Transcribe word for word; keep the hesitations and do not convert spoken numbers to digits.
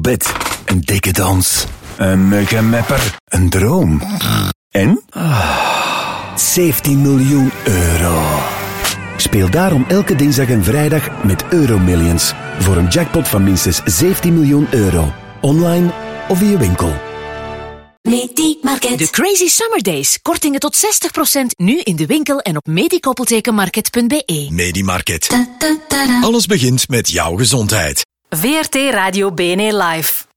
Bed, een decadans, een muggenmepper, een droom. En? zeventien miljoen euro. Speel daarom elke dinsdag en vrijdag met Euromillions. Voor een jackpot van minstens zeventien miljoen euro. Online of in je winkel. Medimarket. De Crazy Summer Days. Kortingen tot zestig procent nu in de winkel en op medikoppeltekenmarket punt be. Medimarket. Alles begint met jouw gezondheid. V R T Radio B N E Live.